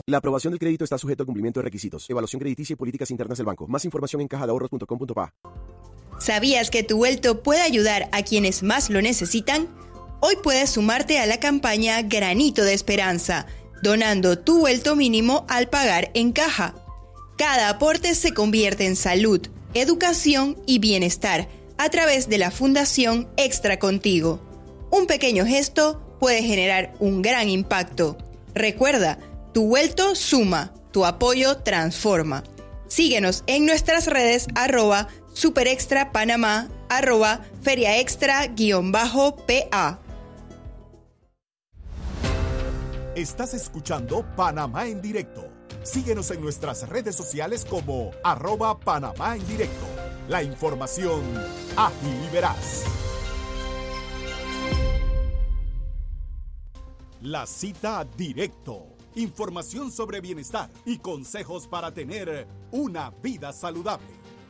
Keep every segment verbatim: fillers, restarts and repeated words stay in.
La aprobación del crédito está sujeto a cumplimiento de requisitos, evaluación crediticia y políticas internas del banco. Más información en caja de ahorros punto com punto pa. ¿Sabías que tu vuelto puede ayudar a quienes más lo necesitan? Hoy puedes sumarte a la campaña Granito de Esperanza, donando tu vuelto mínimo al pagar en caja. Cada aporte se convierte en salud, educación y bienestar a través de la Fundación Extra Contigo. Un pequeño gesto puede generar un gran impacto. Recuerda, tu vuelto suma, tu apoyo transforma. Síguenos en nuestras redes arroba superextra panamá, arroba feriaextra guión bajo pa. Estás escuchando Panamá en Directo. Síguenos en nuestras redes sociales como arroba Panamá en Directo. La información ágil y veraz. La cita directo. Información sobre bienestar y consejos para tener una vida saludable.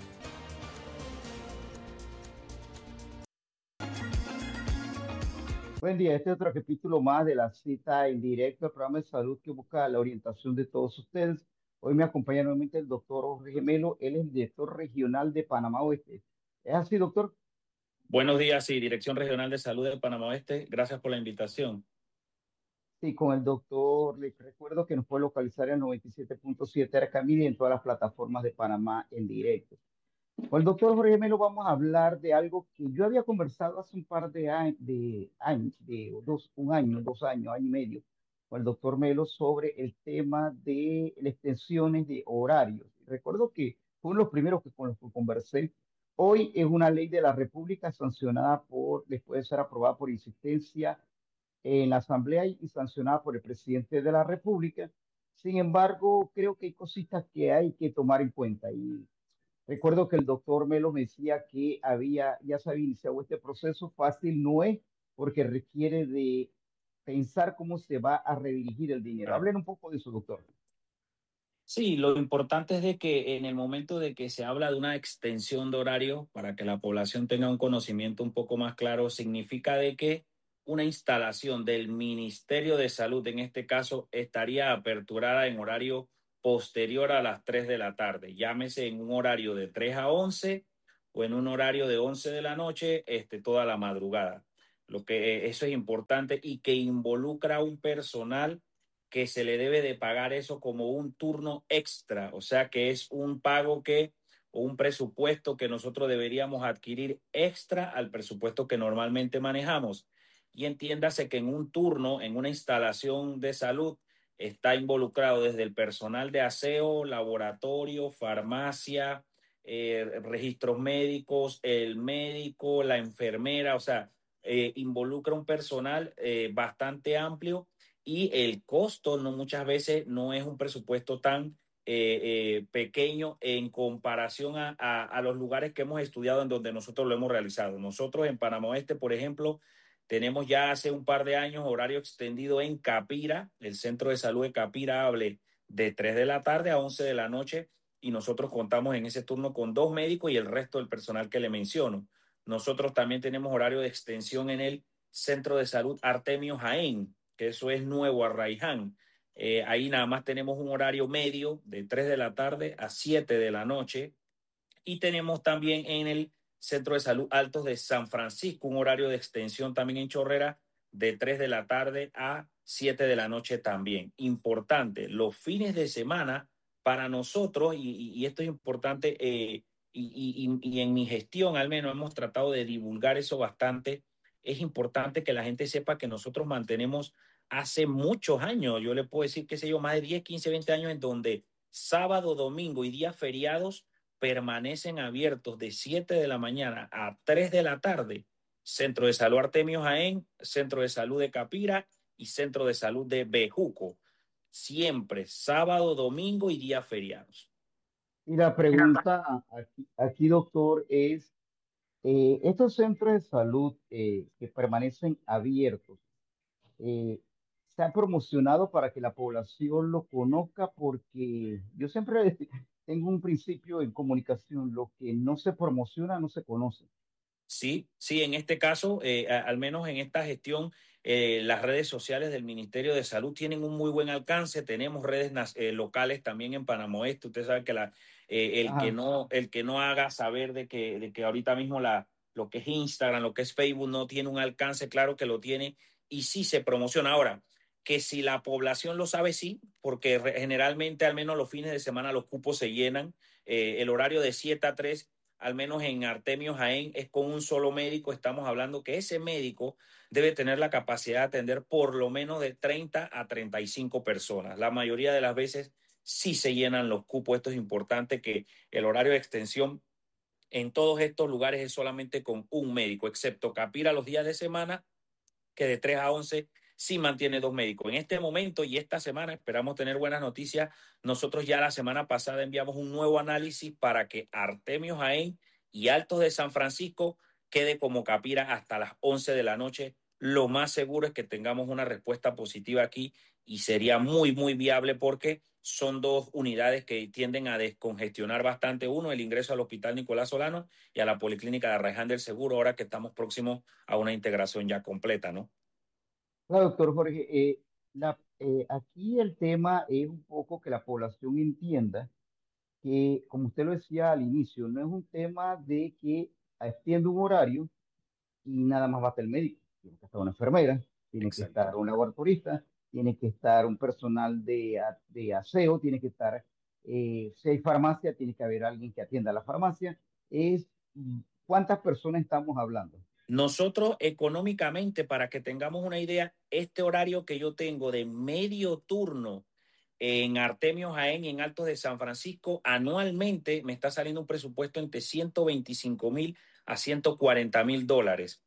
Buen día, este es otro capítulo más de la cita en directo, el programa de salud que busca la orientación de todos ustedes. Hoy me acompaña nuevamente el doctor Jorge Gemelo, él es el director regional de Panamá Oeste. ¿Es así, doctor? Buenos días, sí, Dirección Regional de Salud de Panamá Oeste. Gracias por la invitación. Sí, con el doctor, les recuerdo que nos puede localizar en noventa y siete punto siete Arcamidi y en todas las plataformas de Panamá en directo. Con el doctor Jorge Melo vamos a hablar de algo que yo había conversado hace un par de, a- de años, de dos, un año, dos años, año y medio, con el doctor Melo sobre el tema de las extensiones de horarios. Recuerdo que fue uno de los primeros que con los que conversé. Hoy es una ley de la República sancionada por, después de ser aprobada por insistencia en la Asamblea y sancionada por el presidente de la República. Sin embargo, creo que hay cositas que hay que tomar en cuenta y recuerdo que el doctor Melo me decía que había, ya se había iniciado este proceso, fácil no es, porque requiere de pensar cómo se va a redirigir el dinero. Claro. Hablen un poco de eso, doctor. Sí, lo importante es de que en el momento de que se habla de una extensión de horario, para que la población tenga un conocimiento un poco más claro, significa de que una instalación del Ministerio de Salud, en este caso, estaría aperturada en horario posterior a las tres de la tarde, llámese en un horario de tres a once o en un horario de once de la noche, este, toda la madrugada. Lo que eh, eso es importante y que involucra un personal que se le debe de pagar eso como un turno extra, o sea que es un pago que o un presupuesto que nosotros deberíamos adquirir extra al presupuesto que normalmente manejamos. Y entiéndase que en un turno, en una instalación de salud, está involucrado desde el personal de aseo, laboratorio, farmacia, eh, registros médicos, el médico, la enfermera, o sea, eh, involucra un personal eh, bastante amplio y el costo no, muchas veces no es un presupuesto tan eh, eh, pequeño en comparación a, a, a los lugares que hemos estudiado en donde nosotros lo hemos realizado. Nosotros en Panamá Oeste, por ejemplo, tenemos ya hace un par de años horario extendido en Capira, el Centro de Salud de Capira hable de tres de la tarde a once de la noche y nosotros contamos en ese turno con dos médicos y el resto del personal que le menciono. Nosotros también tenemos horario de extensión en el Centro de Salud Artemio Jaén, que eso es Nuevo Arraiján. Eh, ahí nada más tenemos un horario medio de tres de la tarde a siete de la noche. Y tenemos también en el Centro de Salud Altos de San Francisco un horario de extensión también en Chorrera de tres de la tarde a siete de la noche también. Importante, los fines de semana para nosotros, y, y, y esto es importante, eh, y, y, y en mi gestión al menos hemos tratado de divulgar eso bastante, es importante que la gente sepa que nosotros mantenemos hace muchos años, yo le puedo decir, qué sé yo, más de diez, quince, veinte años en donde sábado, domingo y días feriados permanecen abiertos de siete de la mañana a tres de la tarde. Centro de Salud Artemio Jaén, Centro de Salud de Capira y Centro de Salud de Bejuco. Siempre sábado, domingo y días feriados. Y la pregunta aquí, aquí doctor, es, eh, estos centros de salud eh, que permanecen abiertos, eh, se ha promocionado para que la población lo conozca porque yo siempre tengo un principio en comunicación, lo que no se promociona no se conoce. Sí, sí, en este caso, eh, a- al menos en esta gestión, eh, las redes sociales del Ministerio de Salud tienen un muy buen alcance. Tenemos redes nas- eh, locales también en Panamá Oeste. Usted sabe que la, eh, el que Ajá. no, el que no haga saber de que, de que ahorita mismo la, lo que es Instagram, lo que es Facebook no tiene un alcance, claro que lo tiene y sí se promociona. Ahora, que si la población lo sabe, sí, porque re- generalmente al menos los fines de semana los cupos se llenan. Eh, el horario de siete a tres al menos en Artemio Jaén, es con un solo médico. Estamos hablando que ese médico debe tener la capacidad de atender por lo menos de treinta a treinta y cinco personas. La mayoría de las veces sí se llenan los cupos. Esto es importante que el horario de extensión en todos estos lugares es solamente con un médico, excepto Capira los días de semana que de tres a once sí mantiene dos médicos. En este momento y esta semana esperamos tener buenas noticias. Nosotros ya la semana pasada enviamos un nuevo análisis para que Artemio Jaén y Altos de San Francisco quede como Capira hasta las once de la noche. Lo más seguro es que tengamos una respuesta positiva aquí y sería muy, muy viable porque son dos unidades que tienden a descongestionar bastante. Uno, el ingreso al Hospital Nicolás Solano y a la Policlínica de Arraiján del Seguro, ahora que estamos próximos a una integración ya completa, ¿no? Claro, doctor Jorge, eh, la- eh, aquí el tema es un poco que la población entienda que, como usted lo decía al inicio, no es un tema de que extiende un horario y nada más va a estar el médico. Tiene que estar una enfermera, tiene que Exacto. estar un laboratorista, tiene que estar un personal de, a- de aseo, tiene que estar, eh, si hay farmacia, tiene que haber alguien que atienda a la farmacia. Es, mm, ¿cuántas personas estamos hablando? Nosotros económicamente, para que tengamos una idea, este horario que yo tengo de medio turno en Artemio Jaén y en Altos de San Francisco, anualmente me está saliendo un presupuesto entre ciento veinticinco mil a ciento cuarenta mil dólares.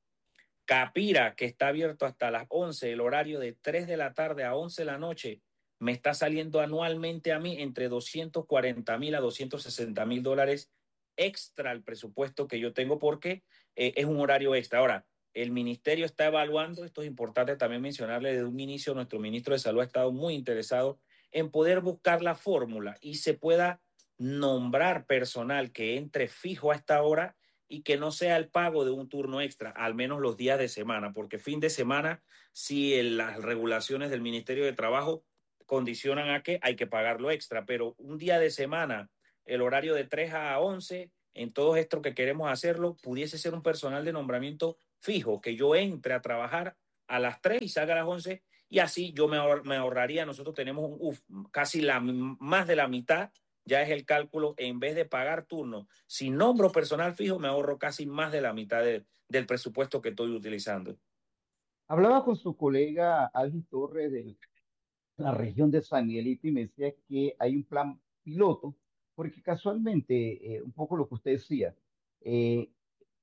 Capira, que está abierto hasta las once, el horario de tres de la tarde a once de la noche, me está saliendo anualmente a mí entre doscientos cuarenta mil a doscientos sesenta mil dólares extra al presupuesto que yo tengo porque eh, es un horario extra. Ahora, el ministerio está evaluando, esto es importante también mencionarle, desde un inicio nuestro ministro de Salud ha estado muy interesado en poder buscar la fórmula y se pueda nombrar personal que entre fijo a esta hora y que no sea el pago de un turno extra, al menos los días de semana, porque fin de semana, si el, las regulaciones del Ministerio de Trabajo condicionan a que hay que pagarlo extra, pero un día de semana, el horario de tres a once, en todo esto que queremos hacerlo, pudiese ser un personal de nombramiento fijo, que yo entre a trabajar a las tres y salga a las once y así yo me, ahor me ahorraría, nosotros tenemos un, uf, casi la, más de la mitad, ya es el cálculo, en vez de pagar turno si nombro personal fijo, me ahorro casi más de la mitad de, del presupuesto que estoy utilizando. Hablaba con su colega Algis Torres de la región de San Miguelito y me decía que hay un plan piloto, porque casualmente, eh, un poco lo que usted decía, eh,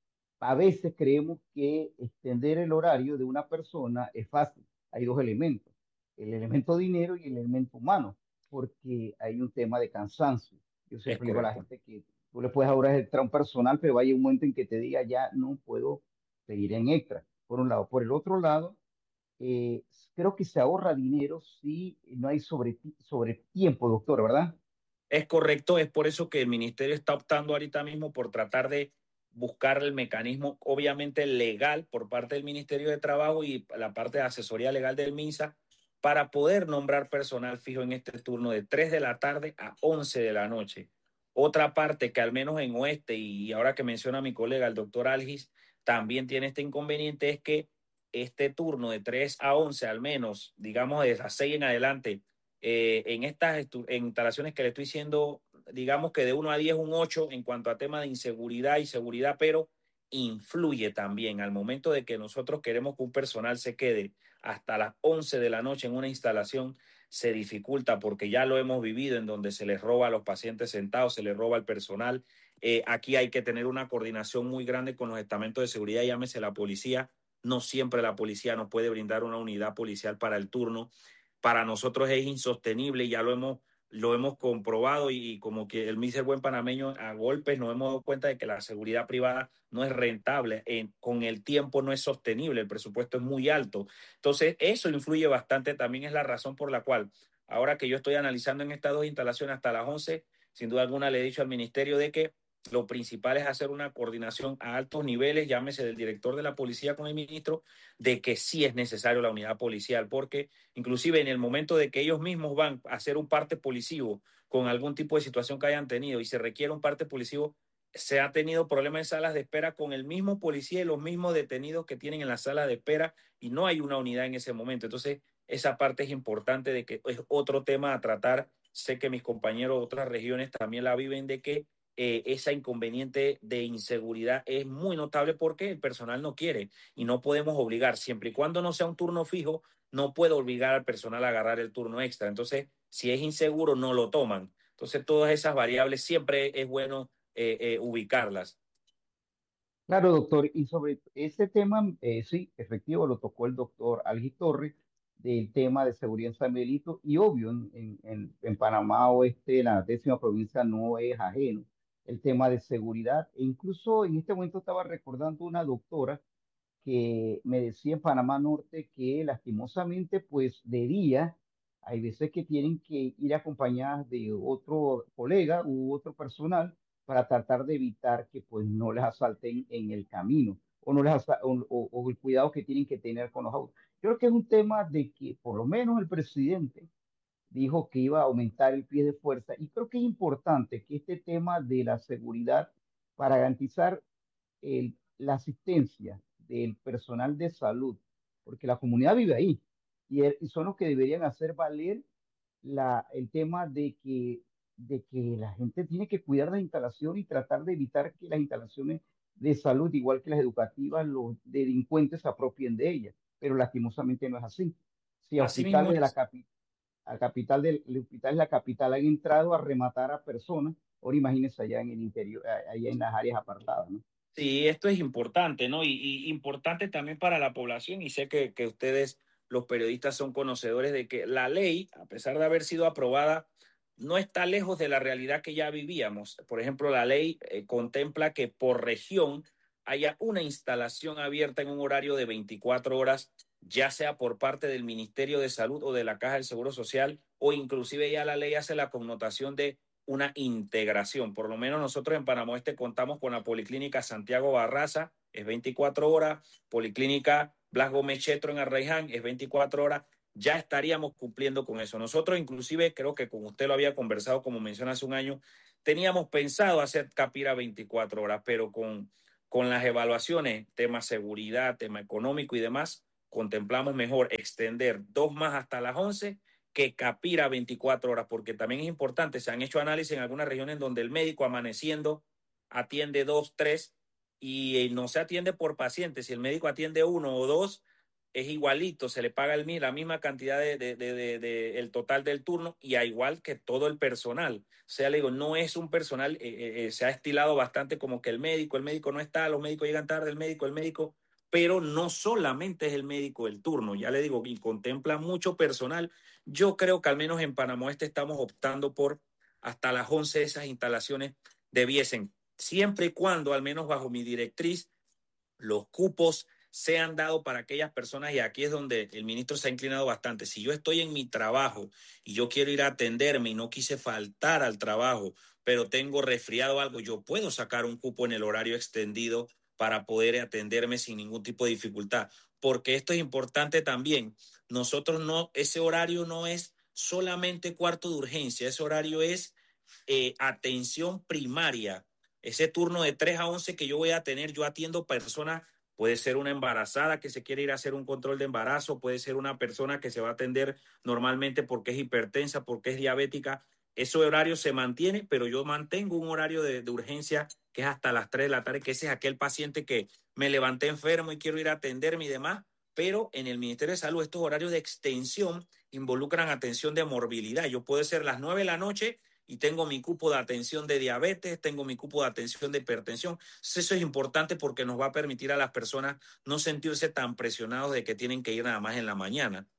a veces creemos que extender el horario de una persona es fácil. Hay dos elementos, el elemento dinero y el elemento humano, porque hay un tema de cansancio. Yo Es siempre le digo a la correcto. gente que tú le puedes ahorrar extra a un personal, pero hay un momento en que te diga ya no puedo seguir en extra, por un lado. Por el otro lado, eh, creo que se ahorra dinero si no hay sobre, sobre tiempo, doctor, ¿verdad? Es correcto, es por eso que el ministerio está optando ahorita mismo por tratar de buscar el mecanismo, obviamente legal, por parte del Ministerio de Trabajo y la parte de asesoría legal del MINSA, para poder nombrar personal fijo en este turno de tres de la tarde a once de la noche. Otra parte que al menos en Oeste, y ahora que menciona mi colega, el doctor Algis, también tiene este inconveniente, es que este turno de tres a once, al menos, digamos de a seis en adelante, eh, en estas en instalaciones que le estoy diciendo, digamos que de uno a diez un ocho en cuanto a tema de inseguridad y seguridad, pero influye también al momento de que nosotros queremos que un personal se quede hasta las once de la noche en una instalación, se dificulta porque ya lo hemos vivido en donde se les roba a los pacientes sentados, se les roba al personal. Eh, aquí hay que tener una coordinación muy grande con los estamentos de seguridad, llámese la policía. No siempre la policía nos puede brindar una unidad policial para el turno. Para nosotros es insostenible, ya lo hemos, lo hemos comprobado y como que el míser buen panameño a golpes nos hemos dado cuenta de que la seguridad privada no es rentable, eh, con el tiempo no es sostenible, el presupuesto es muy alto. Entonces, eso influye bastante, también es la razón por la cual ahora que yo estoy analizando en estas dos instalaciones hasta las once, sin duda alguna le he dicho al ministerio de que lo principal es hacer una coordinación a altos niveles, llámese del director de la policía con el ministro, de que sí es necesario la unidad policial, porque inclusive en el momento de que ellos mismos van a hacer un parte policivo con algún tipo de situación que hayan tenido y se requiere un parte policivo, se ha tenido problemas en salas de espera con el mismo policía y los mismos detenidos que tienen en la sala de espera y no hay una unidad en ese momento. Entonces, esa parte es importante de que es otro tema a tratar. Sé que mis compañeros de otras regiones también la viven de que eh, esa inconveniente de inseguridad es muy notable porque el personal no quiere y no podemos obligar, siempre y cuando no sea un turno fijo, no puedo obligar al personal a agarrar el turno extra. Entonces, si es inseguro, no lo toman. Entonces, todas esas variables siempre es bueno eh, eh, ubicarlas. Claro, doctor, y sobre ese tema, eh, sí, efectivo, lo tocó el doctor Algi Torres, del tema de seguridad en San Miguelito, y obvio, en, en, en- en Panamá Oeste, la décima provincia, no es ajeno el tema de seguridad, e incluso en este momento estaba recordando una doctora que me decía en Panamá Norte que lastimosamente, pues de día, hay veces que tienen que ir acompañadas de otro colega u otro personal para tratar de evitar que pues no les asalten en el camino o no les asa- o, o- o el cuidado que tienen que tener con los autos. Creo que es un tema de que por lo menos el presidente dijo que iba a aumentar el pie de fuerza y creo que es importante que este tema de la seguridad para garantizar el- la asistencia del personal de salud, porque la comunidad vive ahí y, e- y son los que deberían hacer valer la, el tema de que, de que la gente tiene que cuidar las instalaciones y tratar de evitar que las instalaciones de salud, igual que las educativas, los delincuentes se apropien de ellas, pero lastimosamente no es así. Si a Así mismo hospitales de la es. capital, a capital del el hospital de la capital han entrado a rematar a personas, ahora imagínense allá en el interior, a- allá en las áreas apartadas, ¿no? Sí, esto es importante, ¿no? Y, y importante también para la población, y sé que, que ustedes, los periodistas, son conocedores de que la ley, a pesar de haber sido aprobada, no está lejos de la realidad que ya vivíamos. Por ejemplo, la ley eh, contempla que por región haya una instalación abierta en un horario de veinticuatro horas, ya sea por parte del Ministerio de Salud o de la Caja del Seguro Social, o inclusive ya la ley hace la connotación de una integración. Por lo menos nosotros en Panamá Este contamos con la Policlínica Santiago Barraza, es veinticuatro horas, Policlínica Blas Gómez Chetro en Arraiján, es veinticuatro horas. Ya estaríamos cumpliendo con eso. Nosotros inclusive, creo que con usted lo había conversado, como menciona hace un año, teníamos pensado hacer Capira veinticuatro horas, pero con, con las evaluaciones, tema seguridad, tema económico y demás, contemplamos mejor extender dos más hasta las once que Capira veinticuatro horas, porque también es importante, se han hecho análisis en algunas regiones donde el médico amaneciendo atiende dos, tres y no se atiende por paciente. Si el médico atiende uno o dos, es igualito, se le paga el, la misma cantidad de, de, de, de, de el total del turno y a igual que todo el personal. O sea, le digo, no es un personal, eh, eh, eh, se ha estilado bastante como que el médico, el médico no está, los médicos llegan tarde, el médico, el médico, pero no solamente es el médico el turno, ya le digo, y contempla mucho personal. Yo creo que al menos en Panamá Este estamos optando por hasta las once esas instalaciones debiesen, siempre y cuando, al menos bajo mi directriz, los cupos sean dados para aquellas personas, y aquí es donde el ministro se ha inclinado bastante. Si yo estoy en mi trabajo y yo quiero ir a atenderme y no quise faltar al trabajo, pero tengo resfriado o algo, yo puedo sacar un cupo en el horario extendido para poder atenderme sin ningún tipo de dificultad, porque esto es importante también. Nosotros no, ese horario no es solamente cuarto de urgencia, ese horario es eh, atención primaria. Ese turno de tres a once que yo voy a tener, yo atiendo personas, puede ser una embarazada que se quiere ir a hacer un control de embarazo, puede ser una persona que se va a atender normalmente porque es hipertensa, porque es diabética. Ese horario se mantiene, pero yo mantengo un horario de, de urgencia que es hasta las tres de la tarde, que ese es aquel paciente que me levanté enfermo y quiero ir a atenderme y demás. Pero en el Ministerio de Salud estos horarios de extensión involucran atención de morbilidad. Yo puedo ser las nueve de la noche y tengo mi cupo de atención de diabetes, tengo mi cupo de atención de hipertensión. Eso es importante porque nos va a permitir a las personas no sentirse tan presionados de que tienen que ir nada más en la mañana.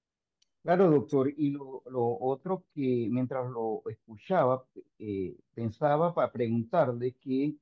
Claro, doctor. Y lo, lo otro que mientras lo escuchaba, eh, pensaba para preguntarle que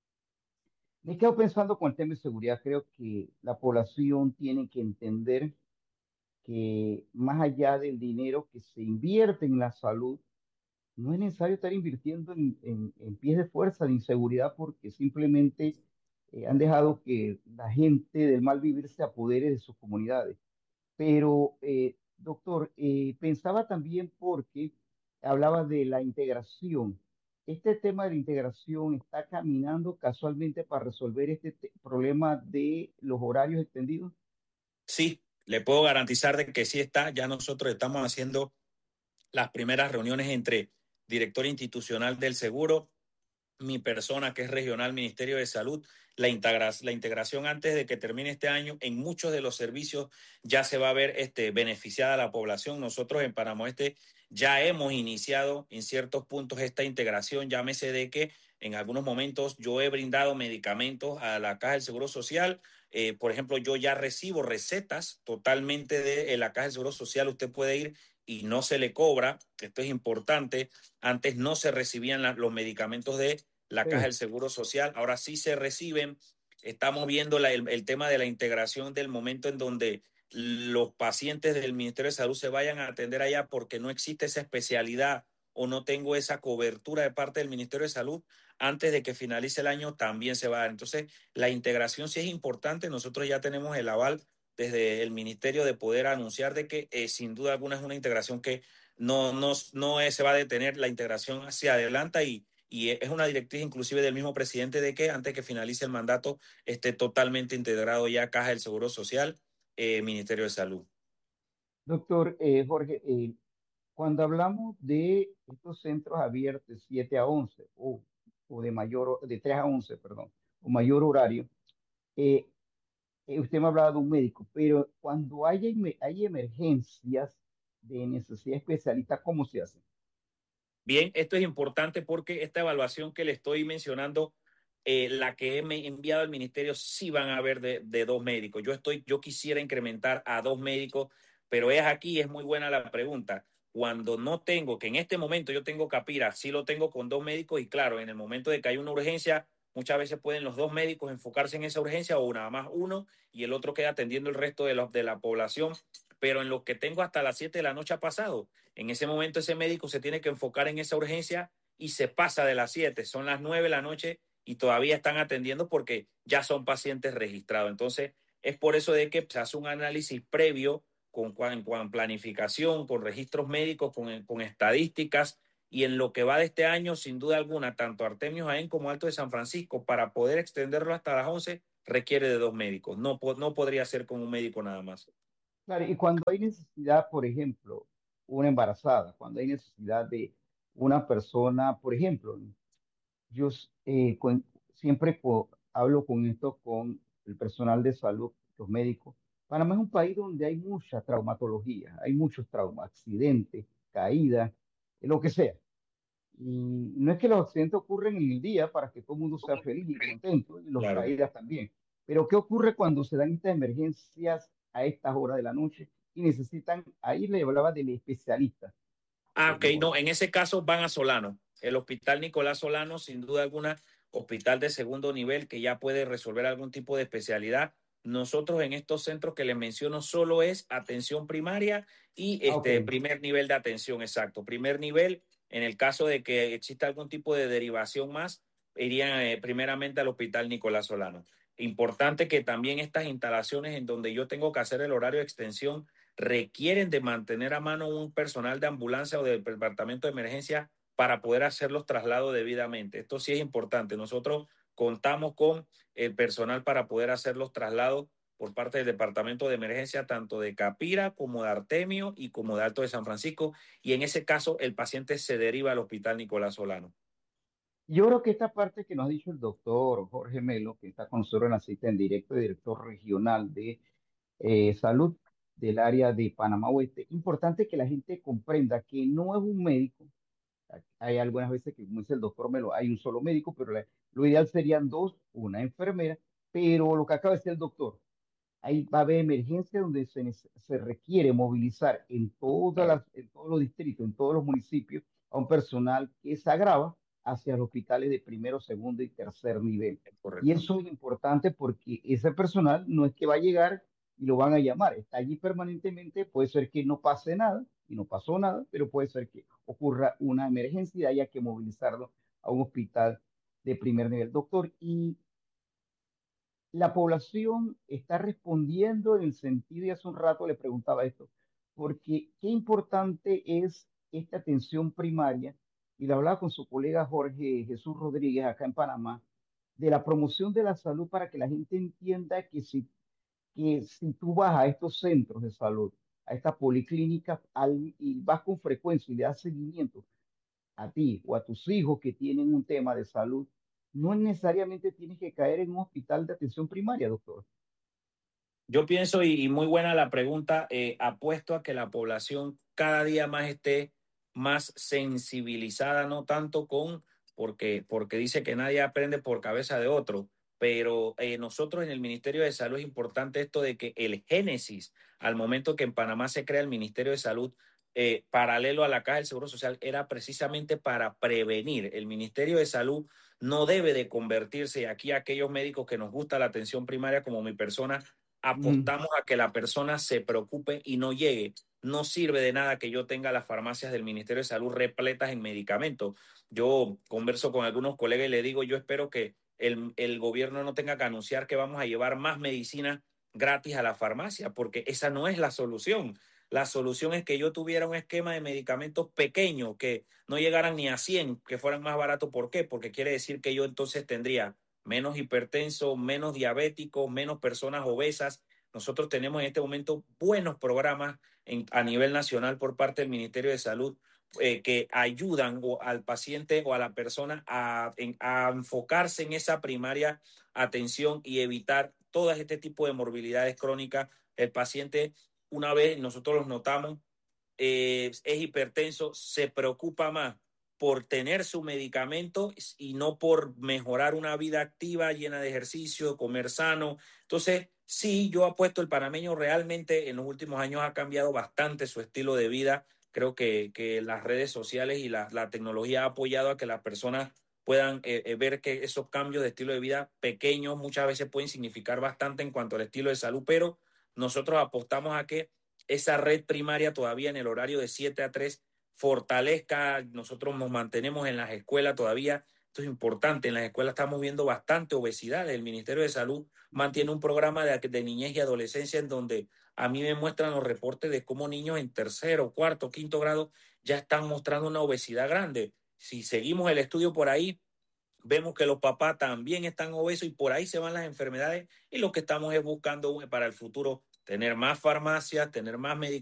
me he quedado pensando con el tema de seguridad. Creo que la población tiene que entender que más allá del dinero que se invierte en la salud, no es necesario estar invirtiendo en, en, en pies de fuerza, de inseguridad, porque simplemente eh, han dejado que la gente del mal vivir se apodere de sus comunidades. Pero, eh, doctor, eh, pensaba también porque hablaba de la integración. Este tema de la integración está caminando casualmente para resolver este te- problema de los horarios extendidos. Sí, le puedo garantizar de que sí está. Ya nosotros estamos haciendo las primeras reuniones entre director institucional del seguro, mi persona que es regional Ministerio de Salud, la, integra la integración antes de que termine este año en muchos de los servicios ya se va a ver este, beneficiada la población. Nosotros en Panamá Este ya hemos iniciado en ciertos puntos esta integración, llámese de que en algunos momentos yo he brindado medicamentos a la Caja del Seguro Social. Eh, por ejemplo, yo ya recibo recetas totalmente de la Caja del Seguro Social. Usted puede ir y no se le cobra. Esto es importante. Antes no se recibían la, los medicamentos de la Caja Sí, del Seguro Social, ahora sí se reciben. Estamos viendo la, el, el tema de la integración del momento en donde los pacientes del Ministerio de Salud se vayan a atender allá porque no existe esa especialidad o no tengo esa cobertura de parte del Ministerio de Salud, antes de que finalice el año también se va a dar. Entonces, la integración sí es importante. Nosotros ya tenemos el aval desde el Ministerio de poder anunciar de que eh, sin duda alguna es una integración que no, no, no es, se va a detener, la integración hacia adelante y, y es una directriz inclusive del mismo presidente de que antes que finalice el mandato esté totalmente integrado ya Caja del Seguro Social, eh, Ministerio de Salud. doctor eh, Jorge, eh, cuando hablamos de estos centros abiertos siete a once o, o de mayor, de tres a once, perdón, o mayor horario, eh, eh, usted me hablaba de un médico, pero cuando hay, em- hay emergencias de necesidad especialista, ¿cómo se hace? Bien, esto es importante porque esta evaluación que le estoy mencionando, eh, la que he enviado al ministerio, sí van a haber de, de dos médicos. Yo estoy, yo quisiera incrementar a dos médicos, pero es aquí, es muy buena la pregunta. Cuando no tengo, que en este momento yo tengo Capira, sí lo tengo con dos médicos y claro, en el momento de que hay una urgencia, muchas veces pueden los dos médicos enfocarse en esa urgencia o nada más uno y el otro queda atendiendo el resto de, los, de la población. Pero en lo que tengo hasta las siete de la noche ha pasado. En ese momento ese médico se tiene que enfocar en esa urgencia y se pasa de las siete, son las nueve de la noche y todavía están atendiendo porque ya son pacientes registrados. Entonces, es por eso de que se hace un análisis previo con, con, con planificación, con registros médicos, con, con estadísticas y en lo que va de este año, sin duda alguna, tanto Artemio Jaén como Alto de San Francisco, para poder extenderlo hasta las once, requiere de dos médicos. No, no podría ser con un médico nada más. Claro, y cuando hay necesidad, por ejemplo, una embarazada, cuando hay necesidad de una persona, por ejemplo, yo eh, con- siempre co- hablo con esto con el personal de salud, los médicos. Panamá es un país donde hay mucha traumatología, hay muchos traumas, accidentes, caídas, lo que sea. Y no es que los accidentes ocurren en el día para que todo el mundo sea feliz y contento, y los Claro. caídas también. Pero ¿qué ocurre cuando se dan estas emergencias a estas horas de la noche y necesitan, ahí le hablaba del especialista, Ah, eh, ok, mejor. no, en ese caso van a Solano. El Hospital Nicolás Solano, sin duda alguna, hospital de segundo nivel que ya puede resolver algún tipo de especialidad. Nosotros en estos centros que les menciono solo es atención primaria y Ah, ok. este primer nivel de atención, exacto. Primer nivel, en el caso de que exista algún tipo de derivación más, irían eh, primeramente al Hospital Nicolás Solano. Importante que también estas instalaciones en donde yo tengo que hacer el horario de extensión requieren de mantener a mano un personal de ambulancia o del departamento de emergencia para poder hacer los traslados debidamente. Esto sí es importante. Nosotros contamos con el personal para poder hacer los traslados por parte del departamento de emergencia, tanto de Capira como de Artemio y como de Alto de San Francisco. Y en ese caso, el paciente se deriva al Hospital Nicolás Solano. Yo creo que esta parte que nos ha dicho el doctor Jorge Melo, que está con nosotros en la cita en directo, director regional de eh, salud del área de Panamá Oeste, importante que la gente comprenda que no es un médico. Hay algunas veces que, como dice el doctor Melo, hay un solo médico, pero la- lo ideal serían dos, una enfermera, pero lo que acaba de decir el doctor, ahí va a haber emergencia donde se, nece- se requiere movilizar en, todas Claro, las, en todos los distritos, en todos los municipios, a un personal que se agrava hacia los hospitales de primero, segundo y tercer nivel. es Y correcto. eso es importante porque ese personal no es que va a llegar y lo van a llamar, está allí permanentemente, puede ser que no pase nada, y no pasó nada, pero puede ser que ocurra una emergencia y haya que movilizarlo a un hospital de primer nivel. Doctor, y la población está respondiendo en el sentido, y hace un rato le preguntaba esto, porque qué importante es esta atención primaria, y le hablaba con su colega Jorge Jesús Rodríguez acá en Panamá, de la promoción de la salud para que la gente entienda que si, que si tú vas a estos centros de salud, a estas policlínicas, al- y vas con frecuencia y le das seguimiento, a ti o a tus hijos que tienen un tema de salud, no necesariamente tienes que caer en un hospital de atención primaria, doctor. Yo pienso, y, y muy buena la pregunta, eh, apuesto a que la población cada día más esté más sensibilizada, no tanto con, porque, porque dice que nadie aprende por cabeza de otro, pero eh, nosotros en el Ministerio de Salud es importante esto de que el génesis, al momento que en Panamá se crea el Ministerio de Salud, eh, paralelo a la Caja del Seguro Social, era precisamente para prevenir. El Ministerio de Salud no debe de convertirse, y aquí aquellos médicos que nos gusta la atención primaria como mi persona, Mm, apostamos a que la persona se preocupe y no llegue. No sirve de nada que yo tenga las farmacias del Ministerio de Salud repletas en medicamentos. Yo converso con algunos colegas y le digo, yo espero que el, el gobierno no tenga que anunciar que vamos a llevar más medicina gratis a la farmacia, porque esa no es la solución. La solución es que yo tuviera un esquema de medicamentos pequeño, que no llegaran ni a cien, que fueran más baratos. ¿Por qué? Porque quiere decir que yo entonces tendría menos hipertensos, menos diabéticos, menos personas obesas. Nosotros tenemos en este momento buenos programas en, a nivel nacional por parte del Ministerio de Salud, eh, que ayudan o al paciente o a la persona a, en, a enfocarse en esa primaria atención y evitar todo este tipo de morbilidades crónicas. El paciente, una vez nosotros los notamos, eh, es hipertenso, se preocupa más por tener su medicamento y no por mejorar una vida activa, llena de ejercicio, comer sano. Entonces, sí, yo apuesto, el panameño realmente en los últimos años ha cambiado bastante su estilo de vida. Creo que, que las redes sociales y la, la tecnología ha apoyado a que las personas puedan eh, eh, ver que esos cambios de estilo de vida pequeños muchas veces pueden significar bastante en cuanto al estilo de salud, pero nosotros apostamos a que esa red primaria todavía en el horario de siete a tres fortalezca. Nosotros nos mantenemos en las escuelas todavía. Esto es importante. En las escuelas estamos viendo bastante obesidad. El Ministerio de Salud mantiene un programa de, de niñez y adolescencia en donde a mí me muestran los reportes de cómo niños en tercero, cuarto, quinto grado ya están mostrando una obesidad grande. Si seguimos el estudio por ahí, vemos que los papás también están obesos y por ahí se van las enfermedades, y lo que estamos es buscando para el futuro tener más farmacias, tener más medicamentos